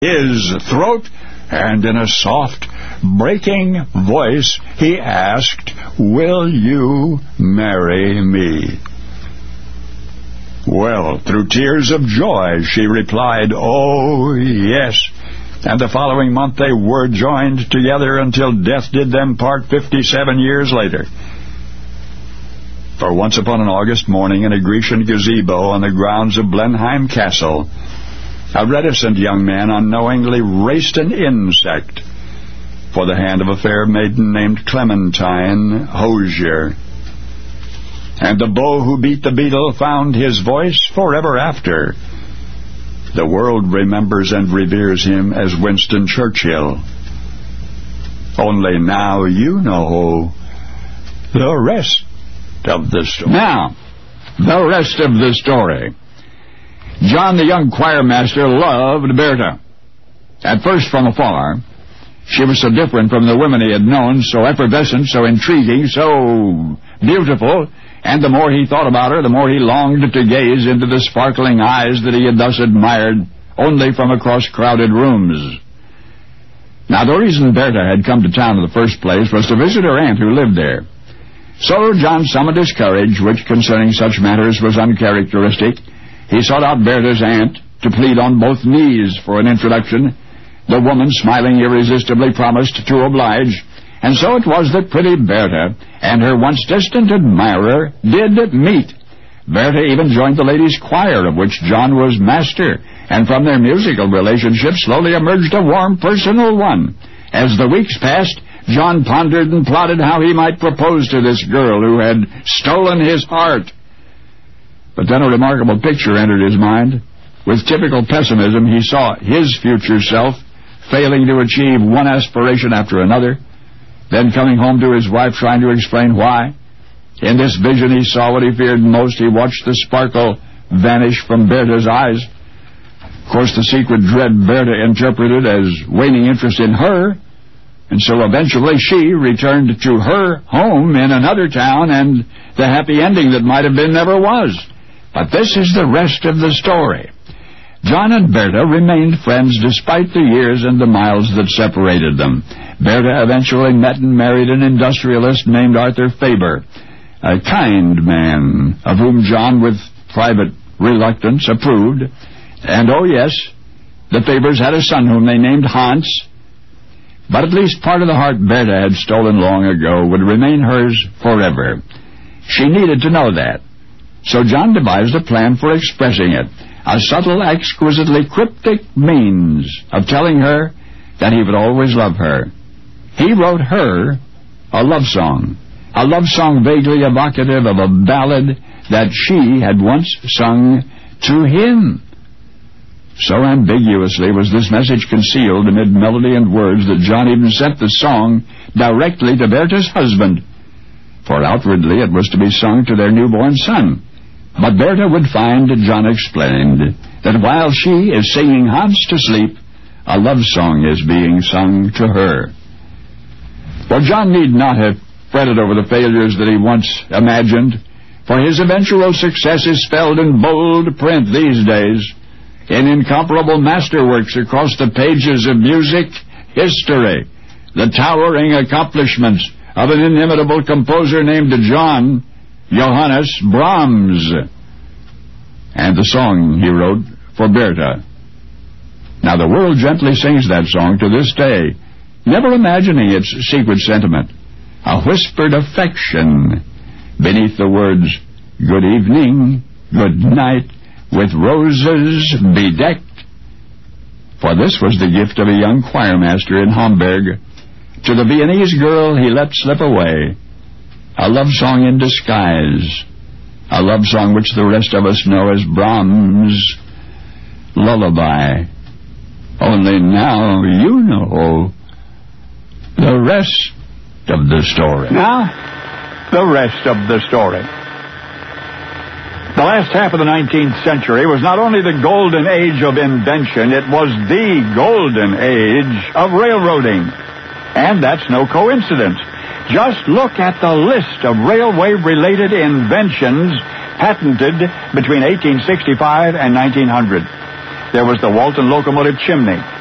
his throat, and in a soft, breaking voice, he asked, "Will you marry me?" Well, through tears of joy, she replied, "Oh, yes." And the following month they were joined together until death did them part 57 years later. For once upon an August morning in a Grecian gazebo on the grounds of Blenheim Castle, a reticent young man unknowingly raced an insect for the hand of a fair maiden named Clementine Hosier. And the beau who beat the beetle found his voice forever after. The world remembers and reveres him as Winston Churchill. Only now you know the rest of the story. Now, the rest of the story. John, the young choirmaster, loved Berta. At first from afar. She was so different from the women he had known, so effervescent, so intriguing, so beautiful, and the more he thought about her, the more he longed to gaze into the sparkling eyes that he had thus admired only from across crowded rooms. Now, the reason Berta had come to town in the first place was to visit her aunt who lived there. So John summoned his courage, which concerning such matters was uncharacteristic. He sought out Berta's aunt to plead on both knees for an introduction. The woman, smiling irresistibly, promised to oblige. And so it was that pretty Berta and her once distant admirer did meet. Berta even joined the ladies' choir, of which John was master, and from their musical relationship slowly emerged a warm personal one. As the weeks passed, John pondered and plotted how he might propose to this girl who had stolen his heart. But then a remarkable picture entered his mind. With typical pessimism, he saw his future self failing to achieve one aspiration after another, then coming home to his wife trying to explain why. In this vision he saw what he feared most. He watched the sparkle vanish from Berta's eyes. Of course, the secret dread Berta interpreted as waning interest in her, and so eventually she returned to her home in another town, and the happy ending that might have been never was. But this is the rest of the story. John and Berta remained friends despite the years and the miles that separated them. Berta eventually met and married an industrialist named Arthur Faber, a kind man of whom John, with private reluctance, approved. And, oh yes, the Fabers had a son whom they named Hans. But at least part of the heart Berta had stolen long ago would remain hers forever. She needed to know that. So John devised a plan for expressing it, a subtle, exquisitely cryptic means of telling her that he would always love her. He wrote her a love song vaguely evocative of a ballad that she had once sung to him. So ambiguously was this message concealed amid melody and words that John even sent the song directly to Berta's husband, for outwardly it was to be sung to their newborn son. But Berta would find, John explained, that while she is singing Hans to sleep, a love song is being sung to her. Well, John need not have fretted over the failures that he once imagined, for his eventual success is spelled in bold print these days, in incomparable masterworks across the pages of music history, the towering accomplishments of an inimitable composer named John Johannes Brahms, and the song he wrote for Berta. Now, the world gently sings that song to this day, never imagining its secret sentiment, a whispered affection beneath the words, "Good evening, good night, with roses bedecked." For this was the gift of a young choirmaster in Hamburg to the Viennese girl he let slip away. A love song in disguise. A love song which the rest of us know as Brahms' lullaby. Only now you know the rest of the story. Now, the rest of the story. The last half of the 19th century was not only the golden age of invention, it was the golden age of railroading. And that's no coincidence. Just look at the list of railway-related inventions patented between 1865 and 1900. There was the Walton locomotive chimney,